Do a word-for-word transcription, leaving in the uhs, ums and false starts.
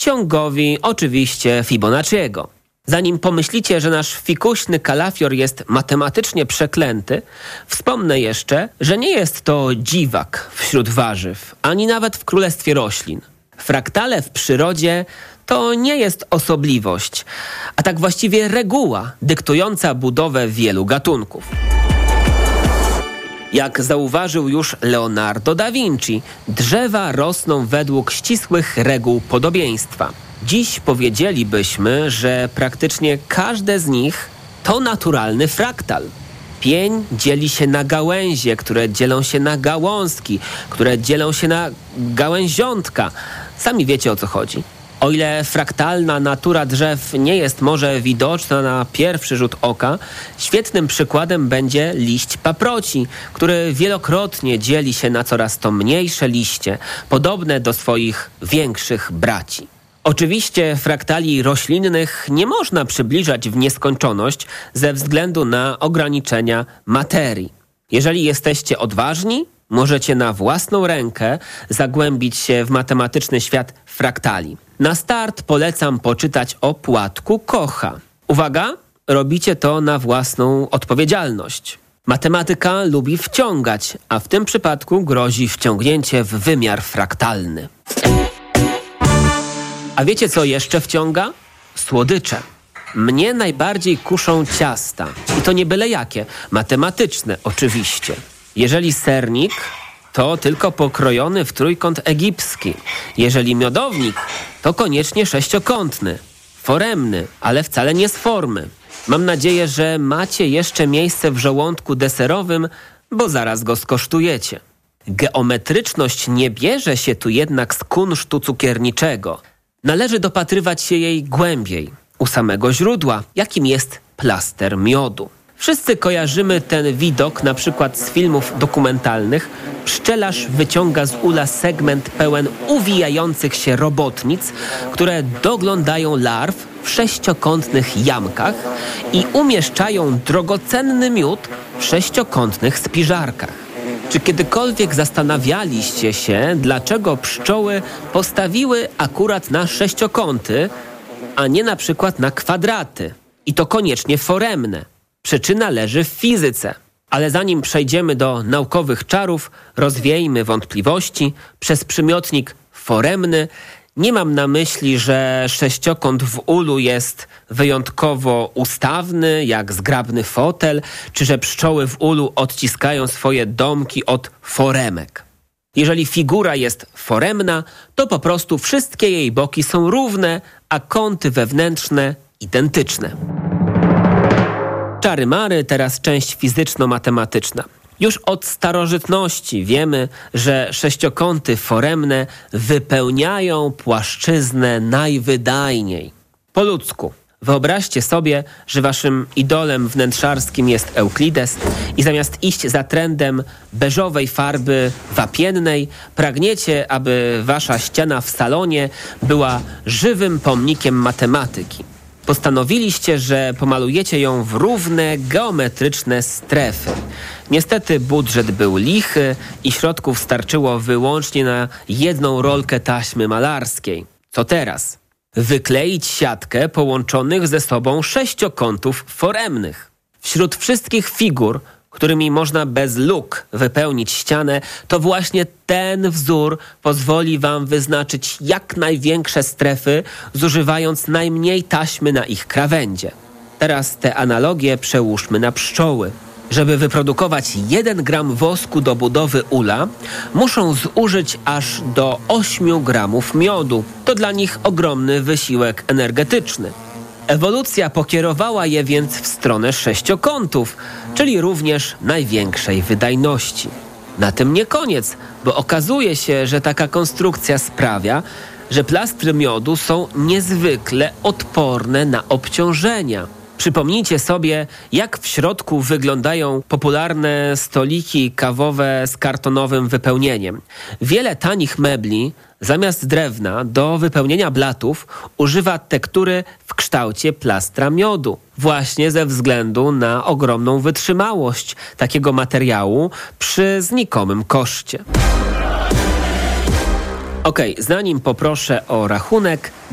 ciągowi oczywiście Fibonacciego. Zanim pomyślicie, że nasz fikuśny kalafior jest matematycznie przeklęty, wspomnę jeszcze, że nie jest to dziwak wśród warzyw, ani nawet w królestwie roślin. Fraktale w przyrodzie to nie jest osobliwość, a tak właściwie reguła dyktująca budowę wielu gatunków. Jak zauważył już Leonardo da Vinci, drzewa rosną według ścisłych reguł podobieństwa. Dziś powiedzielibyśmy, że praktycznie każde z nich to naturalny fraktal. Pień dzieli się na gałęzie, które dzielą się na gałązki, które dzielą się na gałęziątka. Sami wiecie, o co chodzi. O ile fraktalna natura drzew nie jest może widoczna na pierwszy rzut oka, świetnym przykładem będzie liść paproci, który wielokrotnie dzieli się na coraz to mniejsze liście, podobne do swoich większych braci. Oczywiście fraktali roślinnych nie można przybliżać w nieskończoność ze względu na ograniczenia materii. Jeżeli jesteście odważni, możecie na własną rękę zagłębić się w matematyczny świat fraktali. Na start polecam poczytać o płatku Kocha. Uwaga, robicie to na własną odpowiedzialność. Matematyka lubi wciągać, a w tym przypadku grozi wciągnięcie w wymiar fraktalny. A wiecie, co jeszcze wciąga? Słodycze. Mnie najbardziej kuszą ciasta. I to nie byle jakie. Matematyczne oczywiście. Jeżeli sernik, to tylko pokrojony w trójkąt egipski. Jeżeli miodownik, to koniecznie sześciokątny. Foremny, ale wcale nie z formy. Mam nadzieję, że macie jeszcze miejsce w żołądku deserowym, bo zaraz go skosztujecie. Geometryczność nie bierze się tu jednak z kunsztu cukierniczego. Należy dopatrywać się jej głębiej, u samego źródła, jakim jest plaster miodu. Wszyscy kojarzymy ten widok na przykład z filmów dokumentalnych. Pszczelarz wyciąga z ula segment pełen uwijających się robotnic, które doglądają larw w sześciokątnych jamkach i umieszczają drogocenny miód w sześciokątnych spiżarkach. Czy kiedykolwiek zastanawialiście się, dlaczego pszczoły postawiły akurat na sześciokąty, a nie na przykład na kwadraty? I to koniecznie foremne. Przyczyna leży w fizyce. Ale zanim przejdziemy do naukowych czarów, rozwiejmy wątpliwości. Przez przymiotnik foremny nie mam na myśli, że sześciokąt w ulu jest wyjątkowo ustawny, jak zgrabny fotel, czy że pszczoły w ulu odciskają swoje domki od foremek. Jeżeli figura jest foremna, to po prostu wszystkie jej boki są równe, a kąty wewnętrzne identyczne. Czary mary, teraz część fizyczno-matematyczna. Już od starożytności wiemy, że sześciokąty foremne wypełniają płaszczyznę najwydajniej. Po ludzku. Wyobraźcie sobie, że waszym idolem wnętrzarskim jest Euklides i zamiast iść za trendem beżowej farby wapiennej, pragniecie, aby wasza ściana w salonie była żywym pomnikiem matematyki. Postanowiliście, że pomalujecie ją w równe, geometryczne strefy. Niestety budżet był lichy i środków starczyło wyłącznie na jedną rolkę taśmy malarskiej. Co teraz? Wykleić siatkę połączonych ze sobą sześciokątów foremnych. Wśród wszystkich figur, którymi można bez luk wypełnić ścianę, to właśnie ten wzór pozwoli wam wyznaczyć jak największe strefy, zużywając najmniej taśmy na ich krawędzie. Teraz te analogie przełóżmy na pszczoły. Żeby wyprodukować jeden gram wosku do budowy ula, muszą zużyć aż do ośmiu gramów miodu. To dla nich ogromny wysiłek energetyczny. Ewolucja pokierowała je więc w stronę sześciokątów, czyli również największej wydajności. Na tym nie koniec, bo okazuje się, że taka konstrukcja sprawia, że plastry miodu są niezwykle odporne na obciążenia. Przypomnijcie sobie, jak w środku wyglądają popularne stoliki kawowe z kartonowym wypełnieniem. Wiele tanich mebli zamiast drewna do wypełnienia blatów używa tektury w kształcie plastra miodu. Właśnie ze względu na ogromną wytrzymałość takiego materiału przy znikomym koszcie. Okej, zanim poproszę o rachunek,